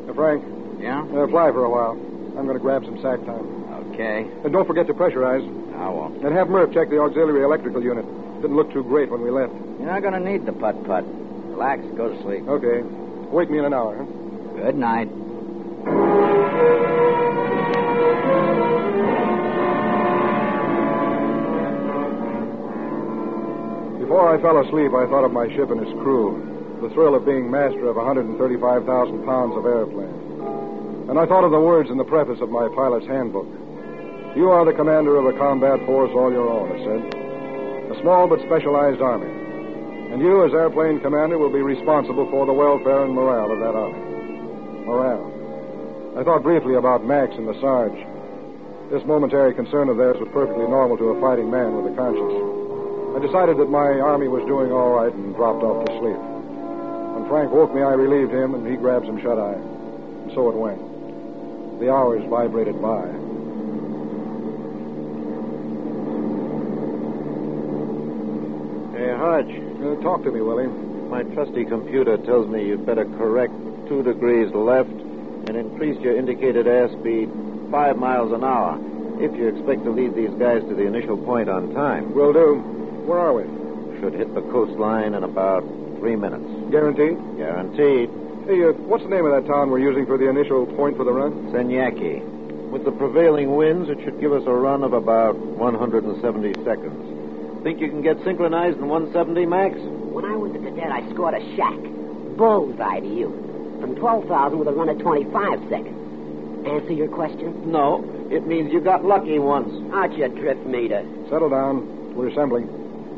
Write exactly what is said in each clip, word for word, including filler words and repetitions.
Uh, Frank. Yeah? Uh, fly for a while. I'm going to grab some sack time. Okay. And don't forget to pressurize. I won't. And have Murph check the auxiliary electrical unit. Didn't look too great when we left. You're not going to need the putt-putt. Relax, go to sleep. Okay. Wake me in an hour, huh? Good night. Before I fell asleep, I thought of my ship and its crew. The thrill of being master of one hundred thirty-five thousand pounds of airplane. And I thought of the words in the preface of my pilot's handbook. You are the commander of a combat force all your own, it said. A small but specialized army. And you, as airplane commander, will be responsible for the welfare and morale of that army. Morale. I thought briefly about Max and the Sarge. This momentary concern of theirs was perfectly normal to a fighting man with a conscience. I decided that my army was doing all right and dropped off to sleep. When Frank woke me, I relieved him, and he grabbed some shut-eye. And so it went. The hours vibrated by. Hey, Hodge. Uh, talk to me, Willie. My trusty computer tells me you'd better correct two degrees left and increase your indicated airspeed five miles an hour if you expect to lead these guys to the initial point on time. Will do. Where are we? Should hit the coastline in about three minutes. Guaranteed? Guaranteed. Hey, uh, what's the name of that town we're using for the initial point for the run? Senyaki. With the prevailing winds, it should give us a run of about one hundred seventy seconds. Think you can get synchronized in one seventy, Max? When I was a cadet, I scored a shack. Bullseye to you. From twelve thousand with a run of twenty-five seconds. Answer your question? No. It means you got lucky once. Out your drift meter. Settle down. We're assembling.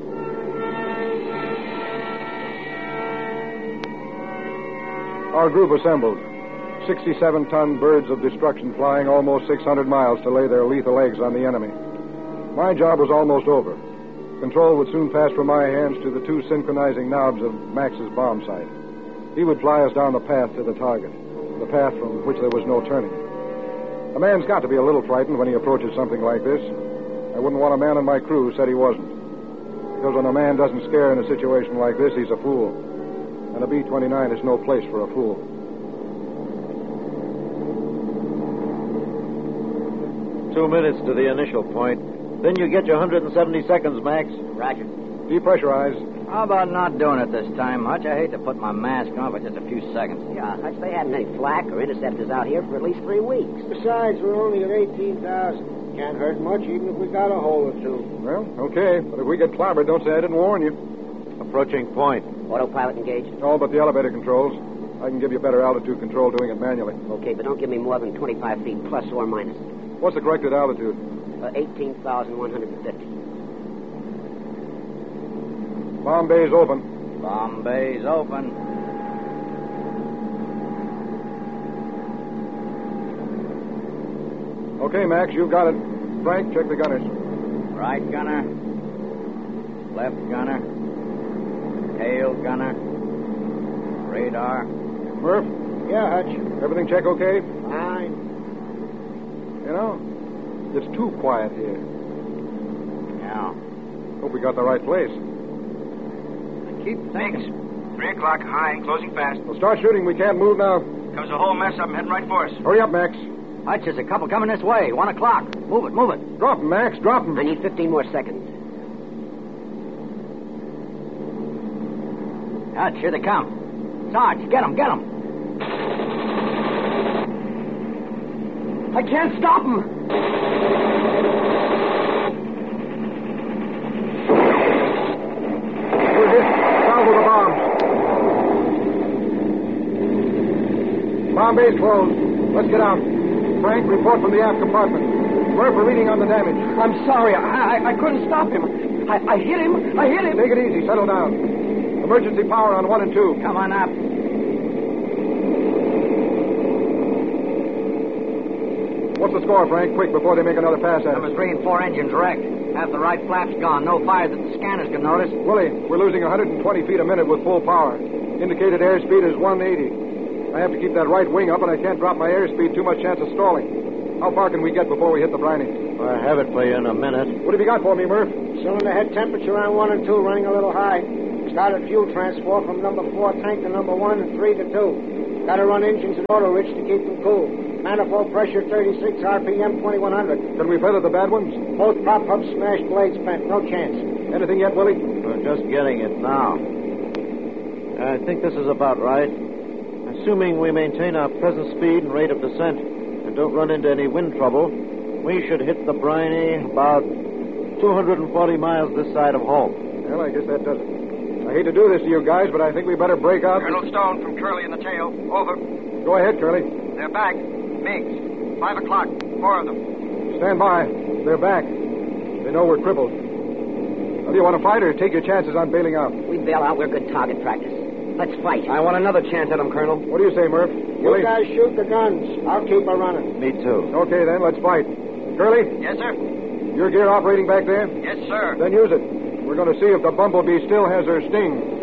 Our group assembled. sixty-seven ton birds of destruction flying almost six hundred miles to lay their lethal eggs on the enemy. My job was almost over. Control would soon pass from my hands to the two synchronizing knobs of Max's bomb sight. He would fly us down the path to the target, the path from which there was no turning. A man's got to be a little frightened when he approaches something like this. I wouldn't want a man on my crew who said he wasn't. Because when a man doesn't scare in a situation like this, he's a fool. And a B twenty-nine is no place for a fool. Two minutes to the initial point. Then you get your one hundred seventy seconds, Max. Roger. Depressurize. How about not doing it this time, Hutch? I hate to put my mask on for just a few seconds. Yeah, Hutch, they hadn't any flak or interceptors out here for at least three weeks. Besides, we're only at eighteen thousand. Can't hurt much, even if we got a hole or two. Well, okay. But if we get clobbered, don't say I didn't warn you. Approaching point. Autopilot engaged? All but the elevator controls. I can give you better altitude control doing it manually. Okay, but don't give me more than twenty-five feet, plus or minus. What's the corrected altitude? Uh, eighteen thousand one hundred fifty. Bomb bay's open. Bomb bay's open. Okay, Max, you've got it. Frank, check the gunners. Right gunner. Left gunner. Tail gunner. Radar. Murph, Yeah, Hutch. everything check okay? Fine. You know, it's too quiet here. Yeah. Hope we got the right place. I keep thinking. Three o'clock, high, closing fast. Well, start shooting. We can't move now. Comes a whole mess up, I'm heading right for us. Hurry up, Max. Hutch, there's a couple coming this way. One o'clock. Move it, move it. Drop 'em, Max. Drop 'em. I need fifteen more seconds. Hutch, here they come. Sarge, get them, get them. I can't stop them. We're hit. South of the bombs. Bomb bay's closed. Let's get out. Frank, report from the aft compartment. Murph, we're reading on the damage. I'm sorry. I, I, I couldn't stop him. I, I hit him. I hit him. Take it easy. Settle down. Emergency power on one and two. Come on up. What's the score, Frank? Quick, before they make another pass at us. Number three and four engines wrecked. Half the right flap's gone. No fire that the scanners can notice. Willie, we're losing one hundred twenty feet a minute with full power. Indicated airspeed is one eighty. I have to keep that right wing up, and I can't drop my airspeed. Too much chance of stalling. How far can we get before we hit the briny? I have it for you in a minute. What have you got for me, Murph? Cylinder head temperature on one and two, running a little high. Started fuel transport from number four tank to number one and three to two. Gotta run engines and auto rich to keep them cool. Manifold pressure thirty-six, R P M twenty-one hundred. Can we feather the bad ones? Both prop hubs smashed, blades bent. No chance. Anything yet, Willie? We're just getting it now. I think this is about right. Assuming we maintain our present speed and rate of descent and don't run into any wind trouble, we should hit the briny about two hundred forty miles this side of home. Well, I guess that does it. I hate to do this to you guys, but I think we better break out. Colonel Stone from Curly in the tail. Over. Go ahead, Curly. They're back. Meigs. Five o'clock. Four of them. Stand by. They're back. They know we're crippled. Now, do you want to fight or take your chances on bailing out? We bail out. We're good target practice. Let's fight. I want another chance at him, Colonel. What do you say, Murph? You Willie? guys shoot the guns. I'll keep her running. Me too. Okay, then, let's fight. Curly, Yes, sir. your gear operating back there? Yes, sir. Then use it. We're going to see if the bumblebee still has her sting.